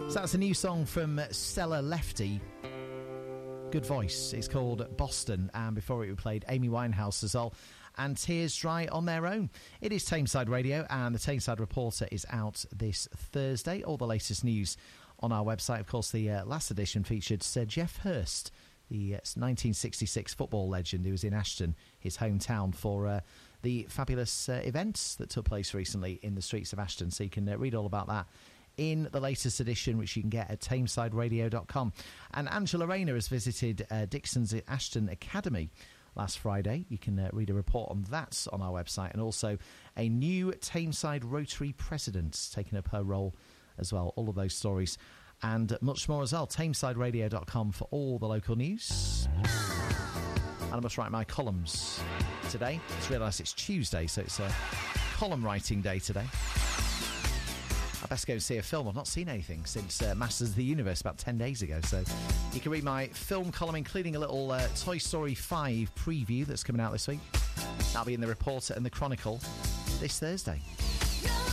So that's a new song from Stella Lefty. Good voice. It's called Boston, and before it we played Amy Winehouse as well, and Tears Dry on Their Own. It is Tameside Radio, and the Tameside Reporter is out this Thursday. All the latest news on our website. Of course, the last edition featured Sir Geoff Hurst, the 1966 football legend who was in Ashton, his hometown, for the fabulous events that took place recently in the streets of Ashton. So you can read all about that in the latest edition, which you can get at tamesideradio.com. And Angela Rayner has visited Dixon's Ashton Academy last Friday. You can read a report on that on our website, and also a new Tameside Rotary president taking up her role as well. All of those stories and much more as well. Tamesideradio.com for all the local news. And I must write my columns today. I just realised it's Tuesday, so it's a column writing day today. I best go and see a film. I've not seen anything since Masters of the Universe about 10 days ago. So you can read my film column, including a little Toy Story 5 preview that's coming out this week. That'll be in the Reporter and the Chronicle this Thursday.